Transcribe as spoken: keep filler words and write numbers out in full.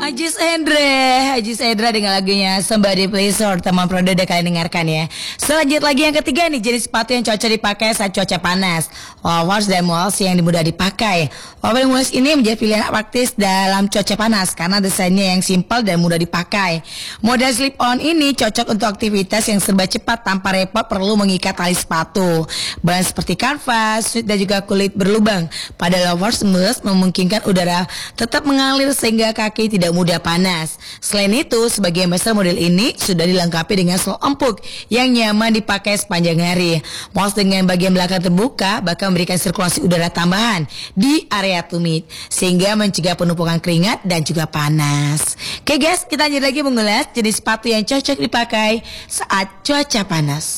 Ajis Hendra, Ajis Hendra dengan lagunya Somebody Please Or, teman Prodo udah kalian dengarkan ya. Selanjut lagi yang ketiga nih, jenis sepatu yang cocok dipakai saat cuaca panas. Wovers dan Mols yang mudah dipakai. Wovers dan Mols ini menjadi pilihan praktis dalam cuaca panas karena desainnya yang simpel dan mudah dipakai. Model slip on ini cocok untuk aktivitas yang serba cepat tanpa repot perlu mengikat tali sepatu. Bahan seperti kanvas, dan juga kulit berlubang. Pada Wovers Mols memungkinkan udara tetap mengalir sehingga kaki tidak mudah panas. Selain itu, sebagian besar model ini sudah dilengkapi dengan sol empuk yang nyaman dipakai sepanjang hari. Mols dengan bagian belakang terbuka bahkan memberikan sirkulasi udara tambahan di area tumit sehingga mencegah penumpukan keringat dan juga panas. Oke guys, kita lanjut lagi mengulas jenis sepatu yang cocok dipakai saat cuaca panas.